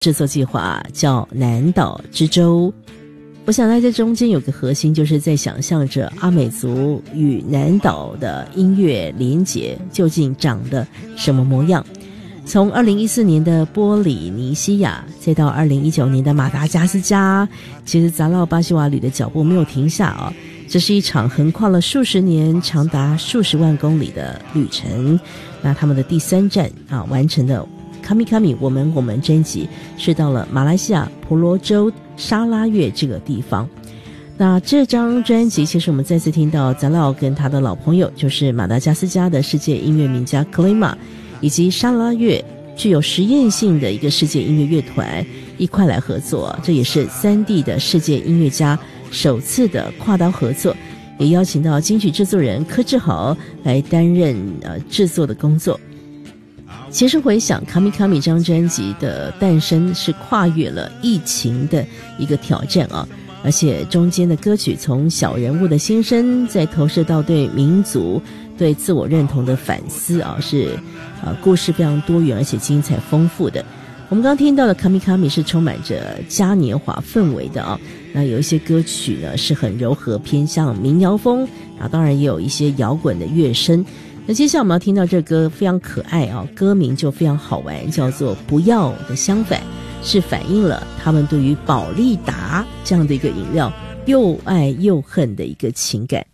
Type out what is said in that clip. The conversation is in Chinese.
制作计划叫南岛之舟。我想在这中间有个核心，就是在想象着阿美族与南岛的音乐连结究竟长得什么模样。从2014年的波里尼西亚，再到2019年的马达加斯加，其实扎劳巴西瓦里的脚步没有停下啊。这是一场横跨了数十年、长达数十万公里的旅程。那他们的第3站完成的卡米卡米我们专辑是到了马来西亚婆罗洲沙拉越这个地方。那这张专辑其实我们再次听到扎劳跟他的老朋友，就是马达加斯加的世界音乐名家克雷玛，以及沙拉越具有实验性的一个世界音乐乐团一块来合作，这也是3地的世界音乐家首次的跨刀合作，也邀请到金曲制作人柯志豪来担任制作的工作。其实回想卡米卡米这张专辑的诞生是跨越了疫情的一个挑战啊，而且中间的歌曲从小人物的心声再投射到对民族对自我认同的反思啊，是故事非常多元而且精彩丰富的。我们刚刚听到的卡米卡米是充满着嘉年华氛围的啊，那有一些歌曲呢是很柔和偏向民谣风啊，当然也有一些摇滚的乐声。那接下来我们要听到这歌非常可爱啊，歌名就非常好玩，叫做不要的相反，是反映了他们对于宝利达这样的一个饮料又爱又恨的一个情感。